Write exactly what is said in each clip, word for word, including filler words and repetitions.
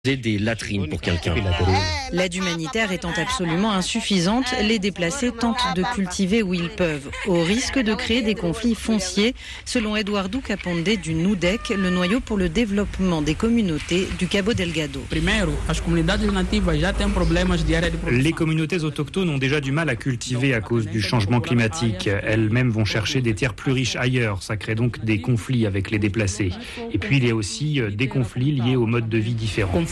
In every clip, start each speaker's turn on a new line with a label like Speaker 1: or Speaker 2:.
Speaker 1: des latrines pour quelqu'un.
Speaker 2: L'aide humanitaire étant absolument insuffisante, les déplacés tentent de cultiver où ils peuvent, au risque de créer des conflits fonciers, selon Eduardo Caponde du NUDEC, le noyau pour le développement des communautés du Cabo Delgado.
Speaker 3: Les communautés autochtones ont déjà du mal à cultiver à cause du changement climatique. Elles-mêmes vont chercher des terres plus riches ailleurs. Ça crée donc des conflits avec les déplacés. Et puis il y a aussi des conflits liés au mode de vie différent.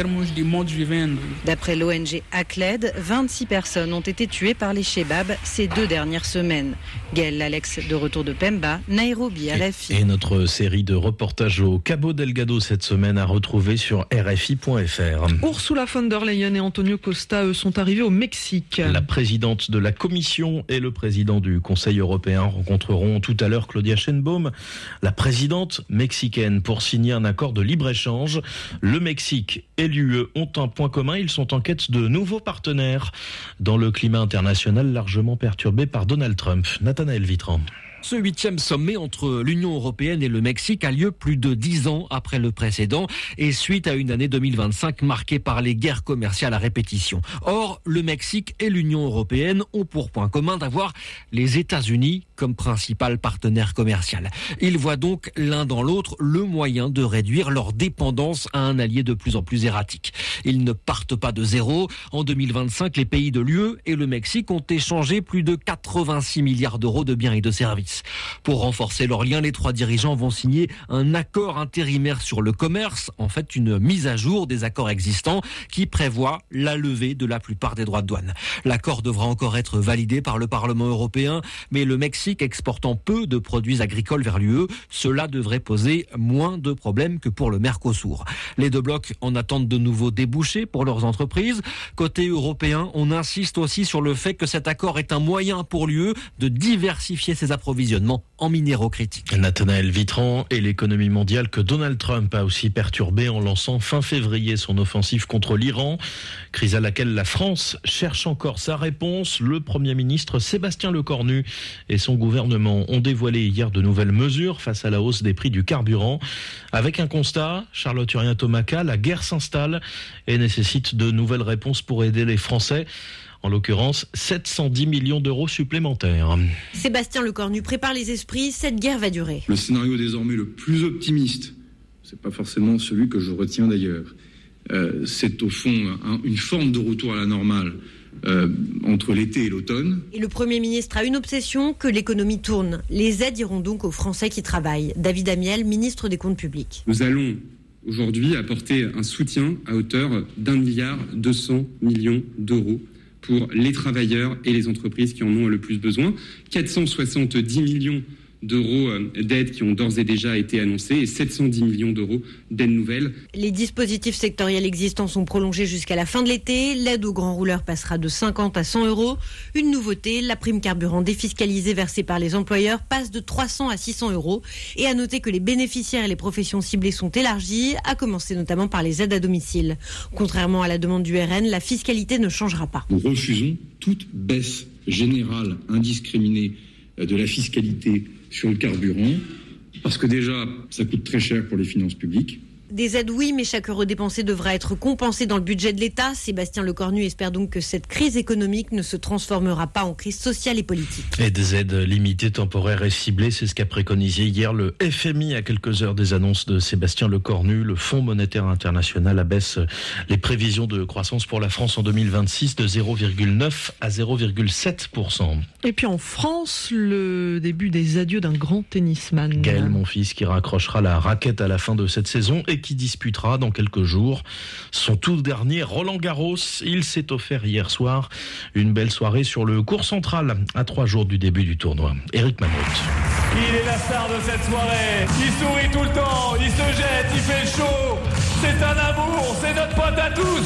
Speaker 2: D'après l'O N G ACLED, vingt-six personnes ont été tuées par les Chebabs ces deux dernières semaines. Gaël Alex de retour de Pemba, Nairobi, R F I.
Speaker 4: Et notre série de reportages au Cabo Delgado cette semaine à retrouver sur R F I point F R.
Speaker 5: Ursula von der Leyen et Antonio Costa, eux, sont arrivés au Mexique.
Speaker 4: La présidente de la Commission et le président du Conseil européen rencontreront tout à l'heure Claudia Sheinbaum, la présidente mexicaine, pour signer un accord de libre-échange. Le Mexique et l'U E ont un point commun, ils sont en quête de nouveaux partenaires dans le climat international largement perturbé par Donald Trump. Nathanaël Vitran.
Speaker 1: Ce huitième sommet entre l'Union européenne et le Mexique a lieu plus de dix ans après le précédent et suite à une année deux mille vingt-cinq marquée par les guerres commerciales à répétition. Or, le Mexique et l'Union européenne ont pour point commun d'avoir les États-Unis comme principal partenaire commercial. Ils voient donc l'un dans l'autre le moyen de réduire leur dépendance à un allié de plus en plus erratique. Ils ne partent pas de zéro. En deux mille vingt-cinq, les pays de l'U E et le Mexique ont échangé plus de quatre-vingt-six milliards d'euros de biens et de services. Pour renforcer leurs liens, les trois dirigeants vont signer un accord intérimaire sur le commerce, en fait une mise à jour des accords existants qui prévoit la levée de la plupart des droits de douane. L'accord devra encore être validé par le Parlement européen, mais le Mexique exportant peu de produits agricoles vers l'U E, cela devrait poser moins de problèmes que pour le Mercosur. Les deux blocs en attendent de nouveaux débouchés pour leurs entreprises. Côté européen, on insiste aussi sur le fait que cet accord est un moyen pour l'U E de diversifier ses approvisionnements en minéraux critiques.
Speaker 4: Nathanaël Vitran, et l'économie mondiale que Donald Trump a aussi perturbée en lançant fin février son offensive contre l'Iran, crise à laquelle la France cherche encore sa réponse. Le Premier ministre Sébastien Lecornu et son gouvernement ont dévoilé hier de nouvelles mesures face à la hausse des prix du carburant. Avec un constat, Charlotte Urien-Tomaca, la guerre s'installe et nécessite de nouvelles réponses pour aider les Français. En l'occurrence, sept cent dix millions d'euros supplémentaires.
Speaker 2: Sébastien Lecornu prépare les esprits, cette guerre va durer.
Speaker 6: Le scénario désormais le plus optimiste, c'est pas forcément celui que je retiens d'ailleurs, euh, c'est au fond un, une forme de retour à la normale euh, entre l'été et l'automne.
Speaker 2: Et le Premier ministre a une obsession, que l'économie tourne. Les aides iront donc aux Français qui travaillent. David Amiel, ministre des Comptes publics.
Speaker 6: Nous allons aujourd'hui apporter un soutien à hauteur d'un milliard deux cents millions d'euros pour les travailleurs et les entreprises qui en ont le plus besoin. quatre cent soixante-dix millions d'euros d'aides qui ont d'ores et déjà été annoncées et sept cent dix millions d'euros d'aides nouvelles.
Speaker 2: Les dispositifs sectoriels existants sont prolongés jusqu'à la fin de l'été. L'aide aux grands rouleurs passera de cinquante à cent euros. Une nouveauté, la prime carburant défiscalisée versée par les employeurs passe de trois cents à six cents euros. Et à noter que les bénéficiaires et les professions ciblées sont élargis, à commencer notamment par les aides à domicile. Contrairement à la demande du R N, la fiscalité ne changera pas.
Speaker 6: Nous refusons toute baisse générale, indiscriminée de la fiscalité sur le carburant, parce que déjà, ça coûte très cher pour les finances publiques.
Speaker 2: Des aides, oui, mais chaque euro dépensé devra être compensé dans le budget de l'État. Sébastien Lecornu espère donc que cette crise économique ne se transformera pas en crise sociale et politique.
Speaker 4: Et des aides limitées, temporaires et ciblées, c'est ce qu'a préconisé hier le F M I à quelques heures des annonces de Sébastien Lecornu. Le Fonds monétaire international abaisse les prévisions de croissance pour la France en deux mille vingt-six de zéro virgule neuf à zéro virgule sept pour cent.
Speaker 5: Et puis en France, le début des adieux d'un grand tennisman.
Speaker 4: Gaël Monfils qui raccrochera la raquette à la fin de cette saison et qui disputera dans quelques jours son tout dernier Roland-Garros. Il s'est offert hier soir une belle soirée sur le court central à trois jours du début du tournoi. Éric Mammut.
Speaker 7: Il est la star de cette soirée. Il sourit tout le temps, il se jette, il fait chaud. C'est un amour, c'est notre pote à tous.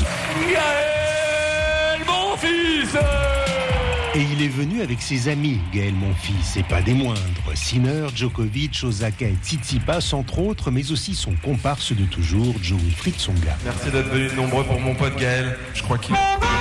Speaker 7: Gaël Monfils.
Speaker 8: Et il est venu avec ses amis, Gaël Monfils, et pas des moindres. Sinner, Djokovic, Osaka et Tsitsipas, entre autres, mais aussi son comparse de toujours, Joe Wilfried Tsonga.
Speaker 9: Merci d'être venu nombreux pour mon pote Gaël. Je crois qu'il...